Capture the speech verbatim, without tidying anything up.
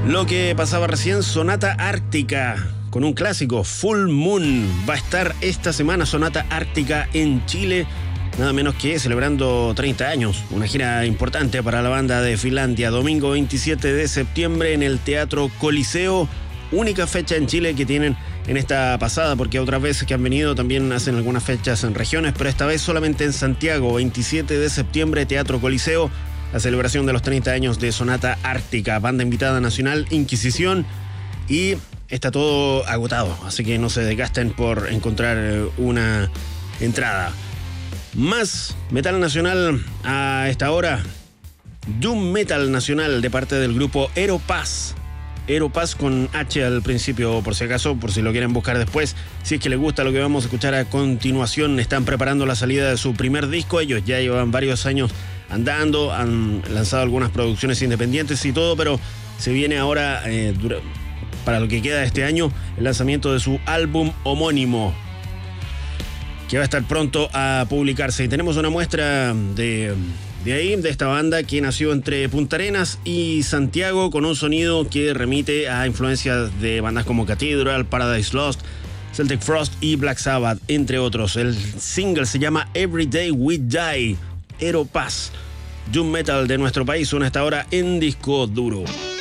Lo que pasaba recién, Sonata Ártica, con un clásico, Full Moon. Va a estar esta semana Sonata Ártica en Chile, nada menos que celebrando treinta años. Una gira importante para la banda de Finlandia. Domingo veintisiete de septiembre en el Teatro Coliseo. Única fecha en Chile que tienen en esta pasada, porque otras veces que han venido también hacen algunas fechas en regiones, pero esta vez solamente en Santiago. veintisiete de septiembre, Teatro Coliseo. La celebración de los treinta años de Sonata Ártica. Banda invitada nacional, Inquisición. Y está todo agotado, así que no se desgasten por encontrar una entrada. Más metal nacional a esta hora. Doom Metal nacional de parte del grupo Aeropass. Aeropass con H al principio, por si acaso, por si lo quieren buscar después. Si es que les gusta lo que vamos a escuchar a continuación, están preparando la salida de su primer disco. Ellos ya llevan varios años andando, han lanzado algunas producciones independientes y todo, pero se viene ahora, eh, dura, para lo que queda de este año, el lanzamiento de su álbum homónimo, que va a estar pronto a publicarse. Y tenemos una muestra de, de ahí, de esta banda que nació entre Punta Arenas y Santiago, con un sonido que remite a influencias de bandas como Cathedral, Paradise Lost, Celtic Frost y Black Sabbath, entre otros. El single se llama Every Day We Die. Aeropass, Doom Metal de nuestro país, suena hasta ahora en Disco Duro.